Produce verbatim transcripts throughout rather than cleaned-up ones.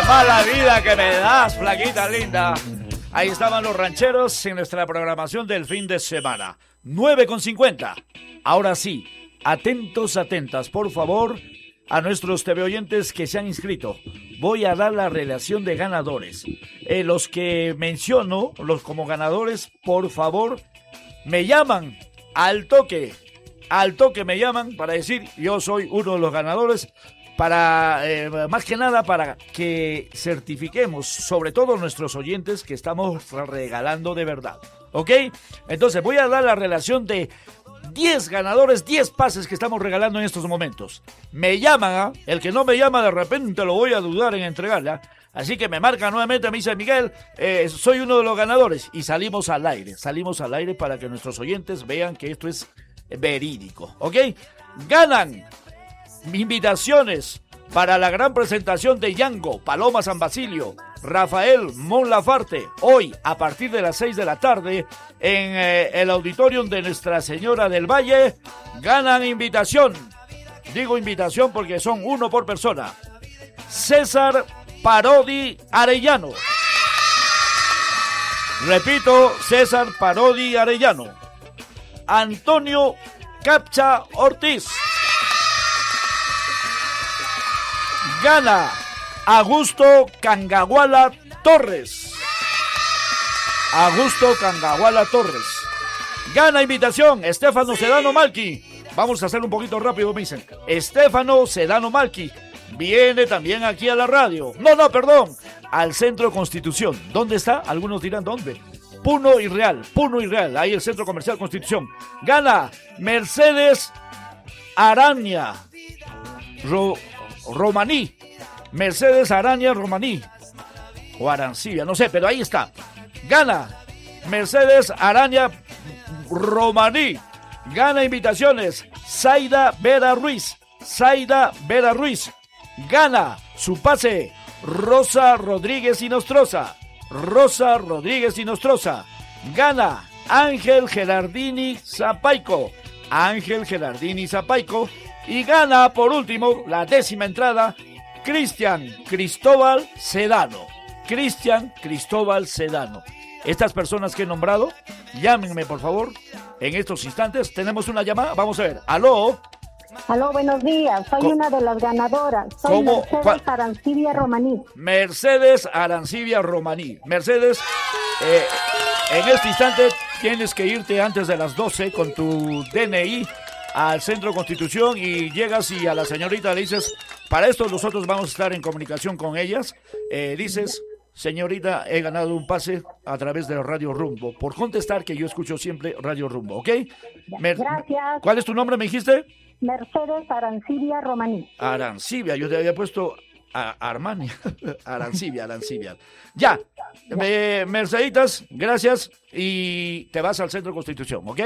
La mala vida que me das, flaquita linda. Ahí estaban los rancheros en nuestra programación del fin de semana. nueve con cincuenta. Ahora sí, atentos, atentas, por favor, a nuestros T V oyentes que se han inscrito. Voy a dar la relación de ganadores. Eh, los que menciono, los como ganadores, por favor, me llaman al toque. Al toque me llaman para decir, yo soy uno de los ganadores. Para, eh, más que nada, para que certifiquemos, sobre todo nuestros oyentes, que estamos regalando de verdad. ¿Ok? Entonces voy a dar la relación de diez ganadores, diez pases que estamos regalando en estos momentos. Me llaman, ¿eh? El que no me llama de repente lo voy a dudar en entregarla. Así que me marca nuevamente, me dice Miguel, eh, soy uno de los ganadores. Y salimos al aire, salimos al aire para que nuestros oyentes vean que esto es verídico. ¿Ok? Ganan invitaciones para la gran presentación de Yango, Paloma San Basilio, Rafael Mon Lafarte, hoy a partir de las seis de la tarde en eh, el auditorium de Nuestra Señora del Valle. Ganan invitación, digo invitación porque son uno por persona. César Parodi Arellano, repito, César Parodi Arellano. Antonio Capcha Ortiz. Gana Augusto Cangaguala Torres. Augusto Cangaguala Torres. Gana invitación Estefano Sedano Malqui. Vamos a hacer un poquito rápido, me dicen. Estefano Sedano Malqui viene también aquí a la radio. No, no, perdón. Al Centro Constitución. ¿Dónde está? Algunos dirán dónde. Puno y Real. Puno y Real. Ahí el Centro Comercial Constitución. Gana Mercedes Araña Ro... Romaní, Mercedes Araña Romaní, o Arancibia, no sé, pero ahí está. Gana Mercedes Araña Romaní. Gana invitaciones Zaida Vera Ruiz, Zaida Vera Ruiz. Gana su pase Rosa Rodríguez Inostroza, Rosa Rodríguez Inostroza. Gana Ángel Gerardini Zapaico, Ángel Gerardini Zapaico. Y gana, por último, la décima entrada, Cristian Cristóbal Sedano. Cristian Cristóbal Sedano. Estas personas que he nombrado, llámenme, por favor, en estos instantes. Tenemos una llamada, vamos a ver. ¿Aló? Aló, buenos días. Soy una de las ganadoras. Soy ¿Cómo? Mercedes ¿Cuál? Arancibia Romaní. Mercedes Arancibia Romaní. Mercedes, eh, en este instante tienes que irte antes de las doce con tu D N I al Centro Constitución y llegas y a la señorita le dices, para esto nosotros vamos a estar en comunicación con ellas, eh, dices, señorita, he ganado un pase a través de Radio Rumbo, por contestar que yo escucho siempre Radio Rumbo, ¿ok? Mer- Gracias. ¿Cuál es tu nombre, me dijiste? Mercedes Arancibia Romaní. Arancibia, yo te había puesto a Armani, Arancibia, Arancibia. Ya, eh, Merceditas, gracias, y te vas al Centro Constitución, ¿ok?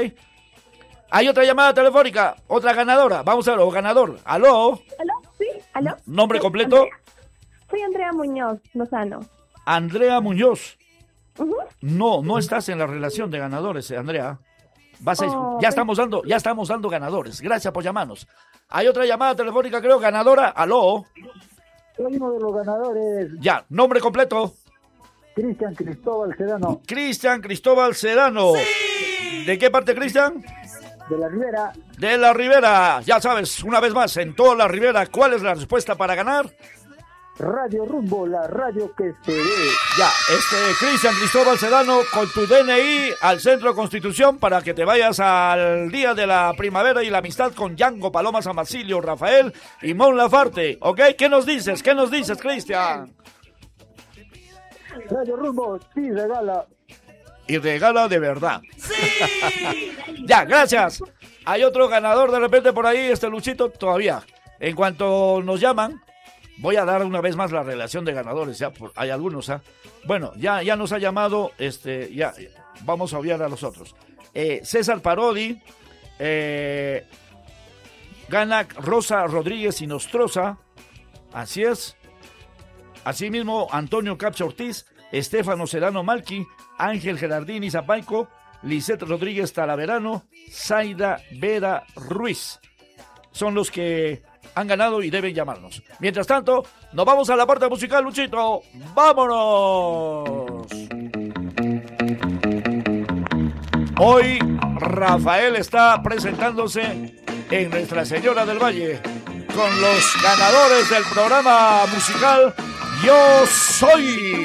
Hay otra llamada telefónica, otra ganadora. Vamos a ver, o ganador. ¿Aló? ¿Aló? ¿Sí? ¿Aló? ¿Nombre Soy completo? Andrea. Soy Andrea Muñoz Lozano. Andrea Muñoz. Uh-huh. No, no estás en la relación de ganadores, eh, Andrea. Vas a, Oh, ya estamos dando, ya estamos dando ganadores. Gracias por llamarnos. Hay otra llamada telefónica, creo, ganadora. ¿Aló? Soy uno de los ganadores. Ya, nombre completo. Cristian Cristóbal Sedano. Cristian Cristóbal Sedano. ¡Sí! ¿De qué parte, Cristian? De la Ribera. De la Ribera. Ya sabes, una vez más, en toda la Ribera, ¿cuál es la respuesta para ganar? Radio Rumbo, la radio que se ve. Ya, este Cristian Cristóbal Sedano con tu D N I al Centro Constitución para que te vayas al Día de la Primavera y la Amistad con Yango, Paloma San Basilio, Rafael y Mon Lafarte, ¿ok? ¿Qué nos dices? ¿Qué nos dices, Cristian? Radio Rumbo, sí, regala. Y regala de verdad. ¡Sí! Ya, gracias. Hay otro ganador de repente por ahí, este Luchito, todavía. En cuanto nos llaman, voy a dar una vez más la relación de ganadores. Ya, por, hay algunos, ¿ah? ¿eh? Bueno, ya, ya nos ha llamado, este, ya, vamos a obviar a los otros. Eh, César Parodi, eh, gana Rosa Rodríguez Inostroza, así es. Asimismo, Antonio Capcha Ortiz, Estefano Sedano Malqui, Ángel Gerardini Zapaico, Lisette Rodríguez Talaverano, Zaida Vera Ruiz. Son los que han ganado y deben llamarnos. Mientras tanto, nos vamos a la parte musical, Luchito. ¡Vámonos! Hoy Rafael está presentándose en Nuestra Señora del Valle con los ganadores del programa musical Yo Soy.